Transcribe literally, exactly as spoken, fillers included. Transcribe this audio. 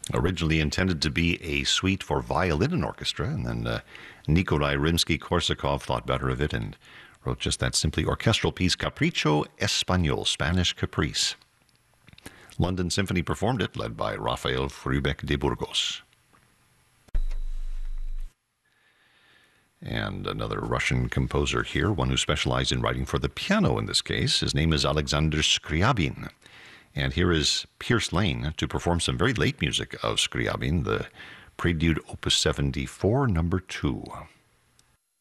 Originally intended to be a suite for violin and orchestra, and then uh, Nikolai Rimsky-Korsakov thought better of it and wrote just that simply orchestral piece, Capricho Español, Spanish Caprice. London Symphony performed it, led by Rafael Frubeck de Burgos. And another Russian composer here, one who specialized in writing for the piano in this case. His name is Alexander Scriabin. And here is Pierce Lane to perform some very late music of Scriabin, the Prelude Opus seventy-four, number two.